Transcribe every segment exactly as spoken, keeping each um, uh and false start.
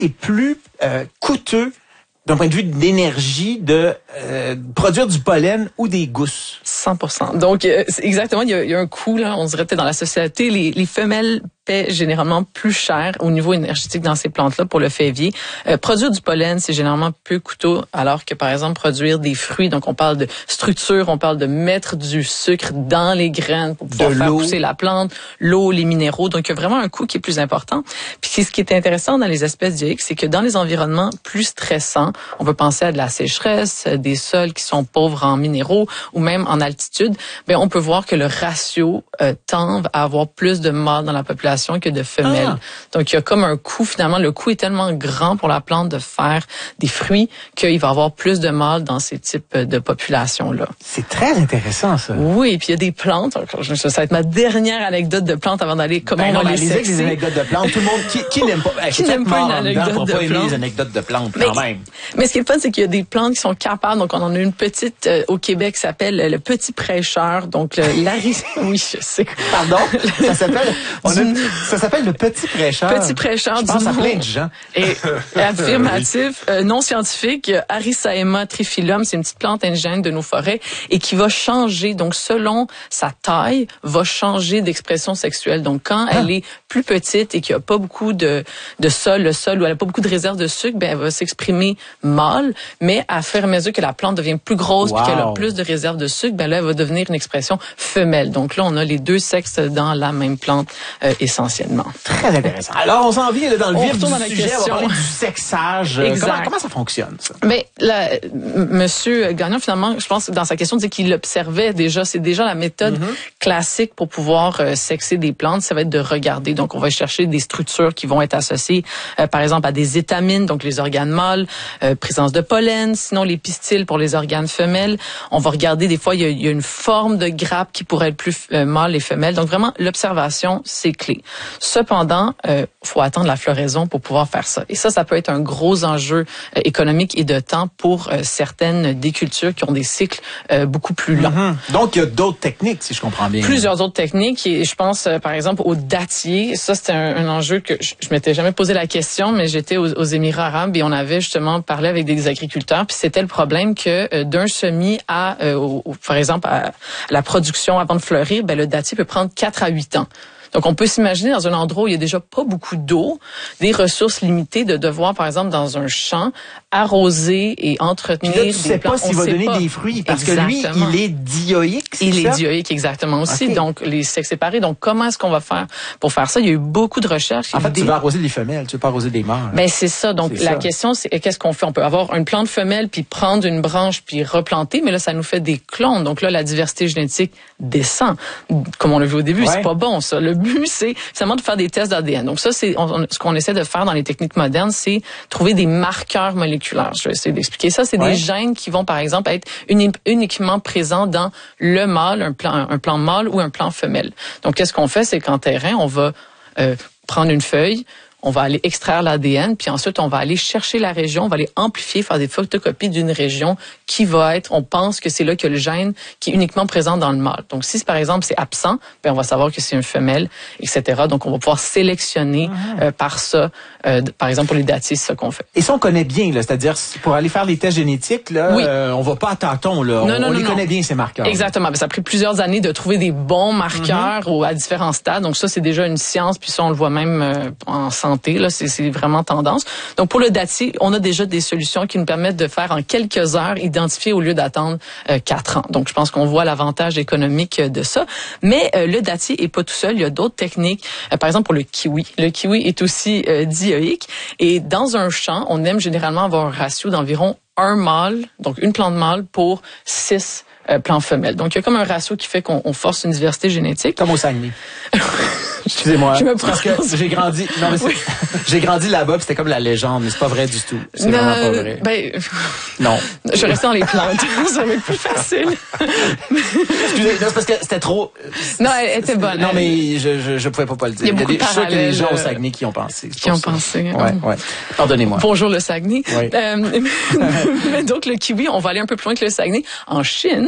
est plus euh, coûteux d'un point de vue d'énergie, de euh, produire du pollen ou des gousses? cent pour cent. Donc, euh, c'est exactement, il y, a, il y a un coût, là, on dirait peut-être dans la société, les, les femelles paient généralement plus cher au niveau énergétique dans ces plantes-là pour le févier. Euh, produire du pollen, c'est généralement peu coûteux, alors que, par exemple, produire des fruits, donc on parle de structure, on parle de mettre du sucre dans les graines pour pouvoir faire pousser la plante, l'eau, les minéraux. Donc, il y a vraiment un coût qui est plus important. Puis, ce qui est intéressant dans les espèces dioïques, c'est que dans les environnements plus stressants, on peut penser à de la sécheresse, des sols qui sont pauvres en minéraux ou même en altitude, bien, on peut voir que le ratio euh, tend à avoir plus de mâles dans la population que de femelles. Ah. Donc, il y a comme un coût, finalement, le coût est tellement grand pour la plante de faire des fruits qu'il va y avoir plus de mâles dans ces types de populations-là. C'est très intéressant, ça. Oui, puis il y a des plantes, ça va être ma dernière anecdote de plantes avant d'aller comment ben on non, va les sexer. Les anecdotes de plantes, tout le monde, qui, qui n'aime pas, qui n'aime pas une anecdote pour de pas plantes. aimer les anecdotes de plantes, quand mais, même. Mais ce qui est fun, c'est qu'il y a des plantes qui sont capables, donc on en a une petite euh, au Québec qui s'appelle le petit prêcheur, donc le l'aris... oui, je sais. Pardon? Ça s'appelle, on a, ça s'appelle le petit prêcheur. Petit prêcheur je du pense à plein de gens. Et affirmatif, euh, non scientifique, Arisaema triphyllum, c'est une petite plante indigène de nos forêts et qui va changer, donc selon sa taille, va changer d'expression sexuelle. Donc quand ah. elle est plus petite et qu'il n'y a pas beaucoup de, de sol, le sol où elle n'a pas beaucoup de réserve de sucre, ben elle va s'exprimer mâle, mais à faire à mesure que la plante devient plus grosse wow. et qu'elle a plus de réserve de sucre, ben là elle va devenir une expression femelle. Donc là on a les deux sexes dans la même plante euh, essentiellement. Très intéressant. Alors on s'en vient là, dans le on vif du dans la sujet, question. On va parler du sexage. Exact. Comment, comment ça fonctionne ça? Mais là, Monsieur Gagnon finalement, je pense que dans sa question dit qu'il observait déjà, c'est déjà la méthode mm-hmm. classique pour pouvoir euh, sexer des plantes, ça va être de regarder. Donc on va chercher des structures qui vont être associées, euh, par exemple à des étamines, donc les organes mâles, euh, présence de pollen, sinon les pistils pour les organes femelles. On va regarder des fois il y a, il y a une forme de grappe qui pourrait être plus euh, mâle et femelle. Donc vraiment l'observation c'est clé. Cependant, euh, faut attendre la floraison pour pouvoir faire ça. Et ça, ça peut être un gros enjeu euh, économique et de temps pour euh, certaines des cultures qui ont des cycles euh, beaucoup plus longs. Mm-hmm. Donc il y a d'autres techniques, si je comprends bien. Plusieurs autres techniques et je pense euh, par exemple au dattier. Ça c'était un, un enjeu que je, je m'étais jamais posé la question, mais j'étais aux, aux Émirats arabes et on avait justement parlé avec des agriculteurs. Puis c'était le problème que euh, d'un semis à, euh, au, au, par exemple, à, à la production avant de fleurir, ben le dattier peut prendre quatre à huit ans. Donc, on peut s'imaginer dans un endroit où il y a déjà pas beaucoup d'eau, des ressources limitées, de devoir, par exemple, dans un champ, arroser et entretenir là, tu des sais plantes. pas s'il va donner pas. des fruits, parce exactement. que lui, il est dioïque, c'est Il ça? est dioïque, exactement aussi. Okay. Donc, les sexes séparés. Donc, comment est-ce qu'on va faire pour faire ça? Il y a eu beaucoup de recherches. En fait, des... tu veux arroser des femelles, tu veux pas arroser des mâles. Ben, c'est ça. Donc, c'est la ça. question, c'est qu'est-ce qu'on fait? On peut avoir une plante femelle, puis prendre une branche, puis replanter, mais là, ça nous fait des clones. Donc là, la diversité génétique descend. Comme on l'a vu au début, ouais. c'est pas bon, ça. Le but, c'est seulement de faire des tests d'A D N. Donc ça, c'est on, ce qu'on essaie de faire dans les techniques modernes, c'est trouver des marqueurs moléculaires. Je vais essayer d'expliquer ça. C'est ouais. des gènes qui vont, par exemple, être uni- uniquement présents dans le mâle, un plan, un plan mâle ou un plan femelle. Donc, qu'est-ce qu'on fait? C'est qu'en terrain, on va euh, prendre une feuille, on va aller extraire l'A D N, puis ensuite, on va aller chercher la région, on va aller amplifier, faire des photocopies d'une région qui va être, on pense que c'est là que le gène qui est uniquement présent dans le mâle. Donc, si, par exemple, c'est absent, ben on va savoir que c'est une femelle, et cetera. Donc, on va pouvoir sélectionner mm-hmm. euh, par ça, euh, par exemple, pour les dattiers, c'est ça qu'on fait. Et ça, on connaît bien, là, c'est-à-dire, pour aller faire les tests génétiques, là, oui. euh, on va pas à tâtons, là. Non, on non, on non, les non. connaît bien, ces marqueurs. Exactement. Ben, ça a pris plusieurs années de trouver des bons marqueurs mm-hmm. à différents stades. Donc, ça, c'est déjà une science, puis ça, on le voit même euh, en santé, là, c'est, c'est vraiment tendance. Donc, pour le dattier, on a déjà des solutions qui nous permettent de faire en quelques heures, identifier au lieu d'attendre euh, quatre ans. Donc, je pense qu'on voit l'avantage économique de ça. Mais euh, le dattier est pas tout seul. Il y a d'autres techniques. Euh, par exemple, pour le kiwi. Le kiwi est aussi euh, dioïque. Et dans un champ, on aime généralement avoir un ratio d'environ un mâle, donc une plante mâle pour six euh, plants femelles. Donc, il y a comme un ratio qui fait qu'on on force une diversité génétique. Comme au Saguenay. Excusez-moi. Je me parce que j'ai grandi. Non, mais c'est, oui. j'ai grandi là-bas, puis c'était comme la légende, mais c'est pas vrai du tout. C'est non, vraiment pas vrai. Ben, non. Je restais dans les plantes. Ça va être plus facile. Excusez, non, c'est parce que c'était trop. Non, elle était bonne. Non, mais je, je, je pouvais pas, pas le dire. Il y a, Il y a des, de je sais qu'il y a des gens au Saguenay qui ont pensé. Qui ont ça. pensé. Ouais, hein. ouais. Pardonnez-moi. Bonjour le Saguenay. Oui. Euh, mais donc le kiwi, on va aller un peu plus loin que le Saguenay. En Chine,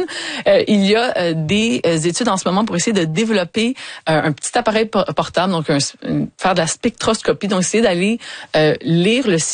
Euh, il y a euh, des euh, études en ce moment pour essayer de développer euh, un petit appareil portable, donc un, faire de la spectroscopie, donc essayer d'aller euh, lire le